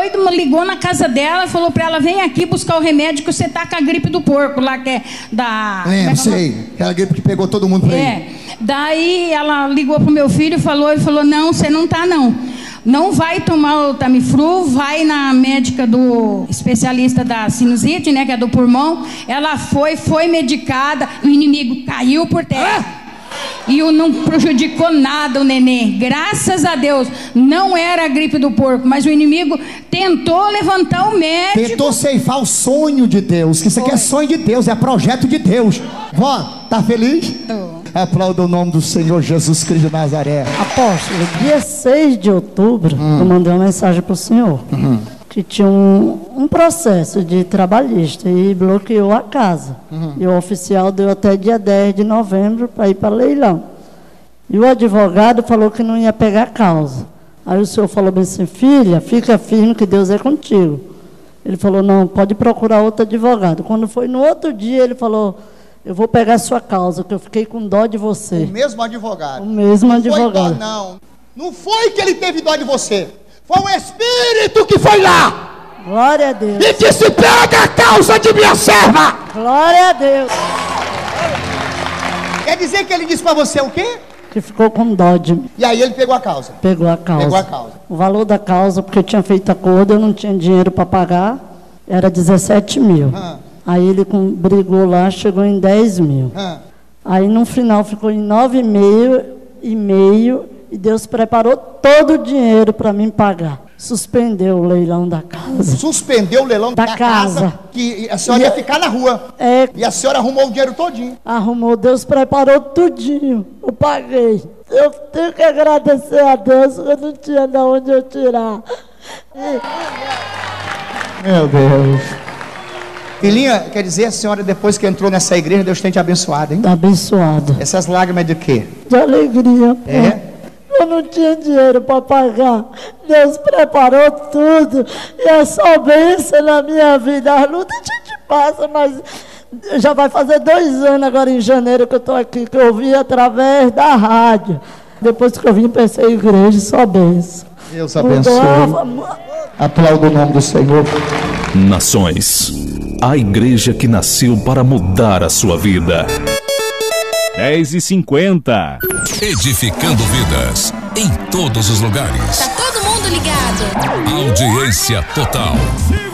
doido ligou na casa dela e falou pra ela: vem aqui buscar o remédio que você tá com a gripe do porco lá, que é da... Lembro, sei. Aquela gripe que pegou todo mundo por aí. Daí ela ligou pro meu filho e falou: não, você não tá não. Não vai tomar o Tamiflu, vai na médica do especialista da sinusite, né, que é do pulmão. Ela foi medicada, o inimigo caiu por terra. E não prejudicou nada o neném. Graças a Deus. Não era a gripe do porco, mas o inimigo tentou levantar o médico. Tentou ceifar o sonho de Deus. Que isso aqui é sonho de Deus, é projeto de Deus. Vó, tá feliz? Tô. Aplauda o nome do Senhor Jesus Cristo de Nazaré. Apóstolo, dia 6 de outubro, eu mandei uma mensagem para o senhor, que tinha um processo de trabalhista e bloqueou a casa. E o oficial deu até dia 10 de novembro para ir para leilão. E o advogado falou que não ia pegar a causa. Aí o senhor falou bem assim: filha, fica firme que Deus é contigo. Ele falou: não, pode procurar outro advogado. Quando foi no outro dia, ele falou: eu vou pegar a sua causa, que eu fiquei com dó de você. O mesmo advogado. O mesmo advogado. Não foi dó, não. Não foi que ele teve dó de você. Foi o Espírito que foi lá. Glória a Deus. E disse: pega a causa de minha serva. Glória a Deus. Quer dizer que ele disse para você o quê? Que ficou com dó de mim. E aí ele pegou a causa. Pegou a causa. Pegou a causa. O valor da causa, porque eu tinha feito acordo, eu não tinha dinheiro para pagar, era 17 mil. Aí ele brigou lá, chegou em 10 mil. Aí no final ficou em 9,5 e Deus preparou todo o dinheiro para mim pagar. Suspendeu o leilão da casa. Suspendeu o leilão da casa. Que a senhora ia ficar na rua. E a senhora arrumou o dinheiro todinho. Arrumou, Deus preparou tudinho. Eu paguei. Eu tenho que agradecer a Deus, eu não tinha de onde eu tirar. Meu Deus. Filhinha, quer dizer, a senhora, depois que entrou nessa igreja, Deus tem te abençoado, hein? Abençoado. Essas lágrimas de quê? De alegria. Eu não tinha dinheiro para pagar. Deus preparou tudo. E é só bênção na minha vida. A luta a gente passa, mas já vai fazer 2 anos agora em janeiro que eu estou aqui, que eu vi através da rádio. Depois que eu vim para essa igreja, só bênção. Deus abençoe. Aplauda o nome do Senhor. Nações, a igreja que nasceu para mudar a sua vida. 10h50. Edificando vidas em todos os lugares. Tá todo mundo ligado. Audiência total.